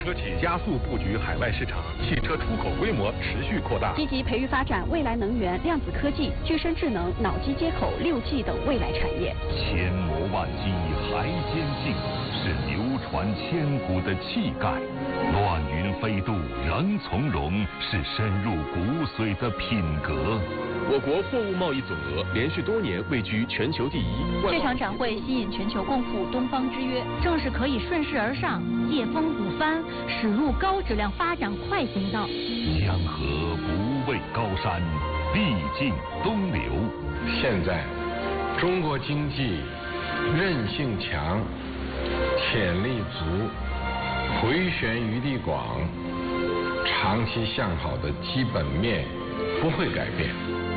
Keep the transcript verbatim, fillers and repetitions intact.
车企加速布局海外市场，汽车出口规模持续扩大。 积极培育发展未来能源、量子科技、具身智能、脑机接口、六 G 等未来产业。 千磨万击还坚劲，是流传千古的气概。乱云飞渡仍从容，是深入骨髓的品格。 我国货物贸易总额连续多年位居全球第一。 这场展会吸引全球共赴东方之约，正是可以顺势而上、借风鼓帆，驶入高质量发展快行道。 江河不畏高山，必尽东流。 现在，中国经济韧性强，潜力足，回旋余地广，长期向好的基本面不会改变。